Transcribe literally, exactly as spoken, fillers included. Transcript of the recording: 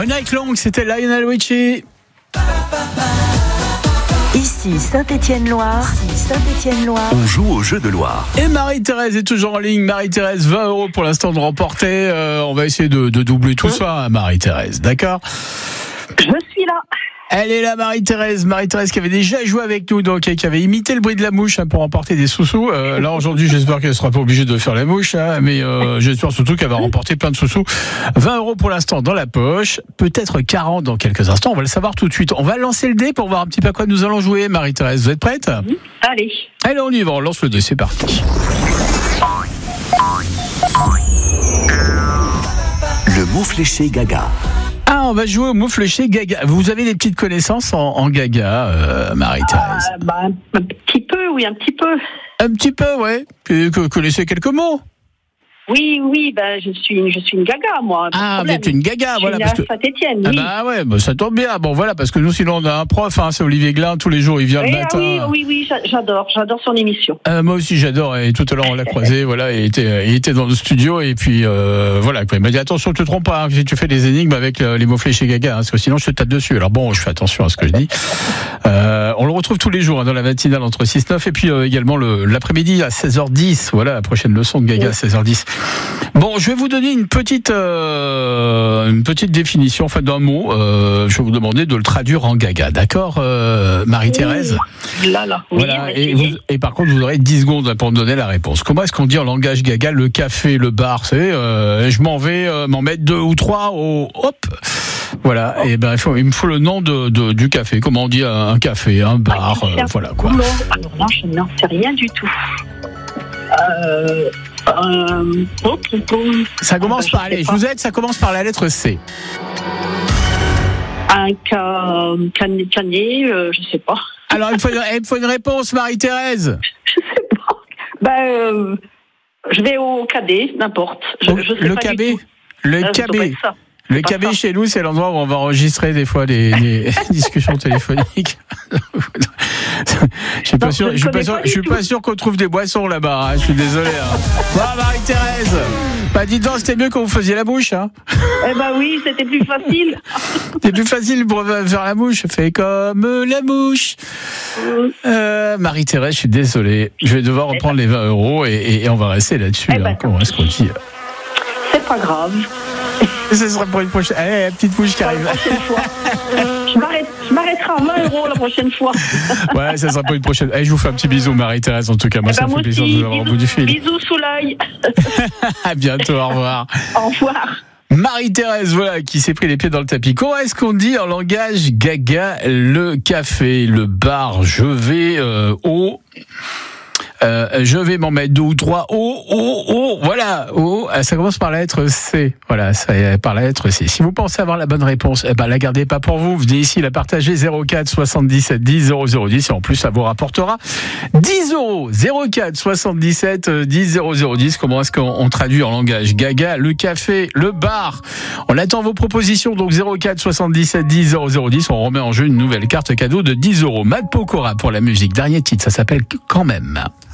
Night Long, c'était Lionel Richie. Ici Saint-Étienne-Loire. Ici Saint-Étienne-Loire. On joue au jeu de Loire. Et Marie-Thérèse est toujours en ligne. Marie-Thérèse, vingt euros pour l'instant de remporter. Euh, on va essayer de, de doubler tout ça, Marie-Thérèse. D'accord ? Je suis là. Elle est là, Marie-Thérèse. Marie-Thérèse qui avait déjà joué avec nous, donc qui avait imité le bruit de la mouche hein, pour remporter des sous-sous. Euh, là, aujourd'hui, j'espère qu'elle ne sera pas obligée de faire la mouche, hein, mais euh, j'espère surtout qu'elle va remporter plein de sous-sous. vingt euros pour l'instant dans la poche, peut-être quarante dans quelques instants. On va le savoir tout de suite. On va lancer le dé pour voir un petit peu à quoi nous allons jouer. Marie-Thérèse, vous êtes prête ? Allez. Allez, on y va. On lance le dé. C'est parti. Le mot fléché Gaga. Ah, on va jouer au mot fléché Gaga. Vous avez des petites connaissances en, en Gaga, euh, Marie-Thérèse ? Euh, bah, un petit peu, oui, un petit peu. Un petit peu, ouais. Que, que, connaissez quelques mots ? Oui, oui, ben je suis une, je suis une gaga, moi. Ah, vous êtes une gaga, je voilà. suis Parce que... à Saint-Étienne, oui. Ah bah ouais, bah ça tombe bien. Bon voilà, parce que nous sinon on a un prof, hein, c'est Olivier Glin, tous les jours il vient Eh, le matin. ah oui, oui, oui, j'adore, j'adore son émission. Euh, moi aussi j'adore, et tout à l'heure on l'a croisé, voilà, il était, il était dans le studio et puis euh, voilà, il m'a dit attention, te trompe pas, hein, si tu fais des énigmes avec euh, les mots fléchés Gaga, hein, parce que sinon je te tape dessus. Alors bon, je fais attention à ce que je dis. Euh, on le retrouve tous les jours hein, dans la matinale entre six et neuf et puis euh, également le, l'après-midi à seize heures dix. Voilà, la prochaine leçon de Gaga à seize heures dix. Bon, je vais vous donner une petite, euh, une petite définition, enfin d'un mot. Euh, je vais vous demander de le traduire en Gaga, d'accord, euh, Marie-Thérèse ? Là, là. Oui, Voilà. Et, vous, et par contre, vous aurez dix secondes pour me donner la réponse. Comment est-ce qu'on dit en langage Gaga le café, le bar ? Vous savez, euh, je m'en vais euh, m'en mettre deux ou trois au hop. Voilà. Oh. Et ben, il faut, il me faut le nom de, de du café. Comment on dit un café, un bar, ah, euh, voilà quoi. Alors là, je n'en sais rien du tout. Euh, euh, ça commence ah, par, allez, je vous aide, ça commence par la lettre C. Un ca, can, canier, euh, je sais pas. Alors, il faut, il faut une réponse, Marie-Thérèse. Je sais pas. Ben, euh, je vais au cadet, n'importe. Je, je sais le pas cabé, le euh, cabé. Le cabé chez nous, c'est l'endroit où on va enregistrer des fois des, des discussions téléphoniques. Je suis pas sûr, je suis pas sûr, je suis pas sûr qu'on trouve des boissons là-bas. Hein, je suis désolé. Hein. Bon, Marie-Thérèse, bah dites donc, c'était mieux quand vous faisiez la bouche. Hein. Eh ben oui, c'était plus facile. C'était plus facile pour faire la mouche. Fais comme la mouche. Euh, Marie-Thérèse, je suis désolé. Je vais devoir reprendre les vingt euros et, et, et on va rester là-dessus. Eh ben, hein. Comment est-ce qu'on dit ? C'est pas grave. Ce sera pour une prochaine. Allez, la petite bouche qui arrive. La prochaine fois. je, m'arrête, je m'arrêterai à vingt euros la prochaine fois. Ouais, ça sera pour une prochaine. Allez, je vous fais un petit bisou, Marie-Thérèse. En tout cas, moi, eh ça ben me fait plaisir de vous avoir au bout du fil. Bisous sous l'œil. À bientôt, au revoir. Au revoir. Marie-Thérèse, voilà, qui s'est pris les pieds dans le tapis. Comment est-ce qu'on dit en langage Gaga le café, le bar ? Je vais euh, au... Euh, je vais m'en mettre deux ou trois. Oh, oh, oh, voilà. Oh, ça commence par la lettre C. Voilà, ça par la lettre C. Si vous pensez avoir la bonne réponse, eh ben, la gardez pas pour vous. Venez ici la partager zéro quatre soixante-dix-sept dix zéro zéro dix et en plus, ça vous rapportera dix euros. zéro quatre soixante-dix-sept dix zéro zéro dix. Comment est-ce qu'on traduit en langage Gaga le café, le bar ? On attend vos propositions. Donc, zéro quatre soixante-dix-sept dix zéro zéro dix. On remet en jeu une nouvelle carte cadeau de dix euros. Matt Pokora pour la musique. Dernier titre, ça s'appelle Quand même.